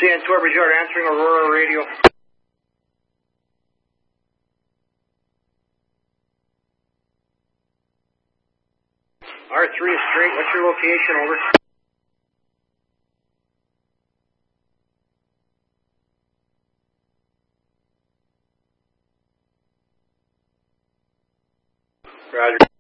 CN2 Bridgeyard answering Aurora radio. R3 is straight. What's your location? Over. Roger.